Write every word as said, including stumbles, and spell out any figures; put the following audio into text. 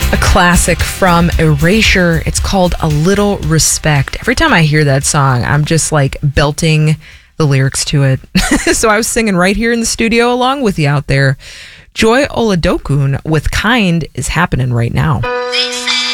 A classic from Erasure. It's called A Little Respect. Every time I hear that song, I'm just like belting the lyrics to it. So I was singing right here in the studio along with you out there. Joy Oladokun with Kind is happening right now.